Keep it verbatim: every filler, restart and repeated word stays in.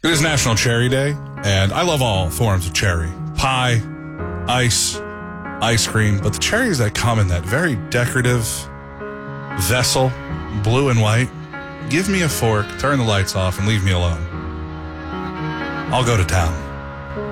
It is National Cherry Day, and I love all forms of cherry. Pie, ice, ice cream, but the cherries that come in that very decorative vessel, blue and white, give me a fork, turn the lights off, and leave me alone. I'll go to town.